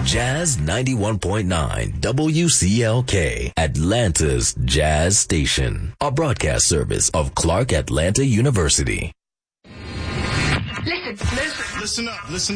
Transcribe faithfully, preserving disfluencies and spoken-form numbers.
Jazz ninety-one point nine W C L K, Atlanta's Jazz Station. A broadcast service of Clark Atlanta University. Listen, listen. Listen up, listen